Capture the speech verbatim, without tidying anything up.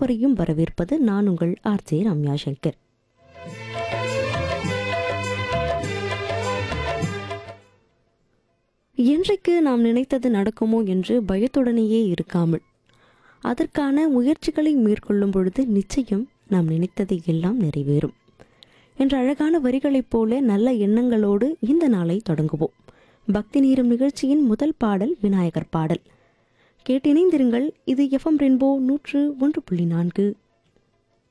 அனைவரையும் வரவேற்பது நான் உங்கள் ஆர்ஜே ரம்யா சங்கர். என்றைக்கு நாம் நினைத்தது நடக்குமோ என்று பயத்துடனேயே இருக்காமல் அதற்கான முயற்சிகளை மேற்கொள்ளும் பொழுது நிச்சயம் நாம் நினைத்ததை எல்லாம் நிறைவேறும் என்ற அழகான வரிகளைப் போல நல்ல எண்ணங்களோடு இந்த நாளை தொடங்குவோம். பக்தி நேரம் நிகழ்ச்சியின் முதல் பாடல் விநாயகர் பாடல். கேட்டிணைந்திருங்கள். இது எஃப்எம் ரெயின்போ நூற்று ஒன்று புள்ளி நான்கு.